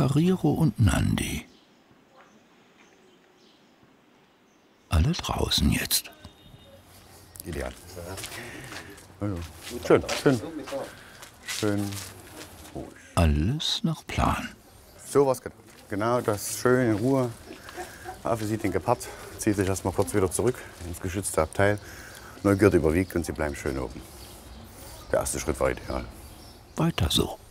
Kariro und Nandi. Alle draußen jetzt. Ideal. Schön, schön. Schön ruhig. Alles nach Plan. So was gedacht. Genau das schön in Ruhe. Affe sieht den Gepard, zieht sich erstmal kurz wieder zurück ins geschützte Abteil. Neugierde überwiegt und sie bleiben schön oben. Der erste Schritt war ideal. Weiter so.